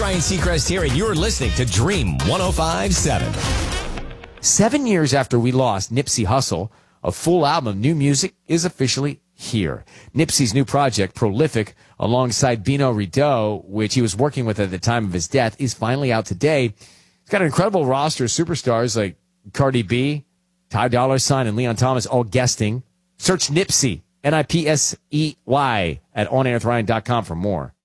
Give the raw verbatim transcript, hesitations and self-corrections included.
Ryan Seacrest here, and you're listening to Dream one oh five point seven. Seven years after we lost Nipsey Hussle, a full album of new music is officially here. Nipsey's new project, Prolific, alongside Bino Rideau, which he was working with at the time of his death, is finally out today. It's got an incredible roster of superstars like Cardi B, Ty Dolla Sign, and Leon Thomas all guesting. Search Nipsey, N I P S E Y, at on air with ryan dot com for more.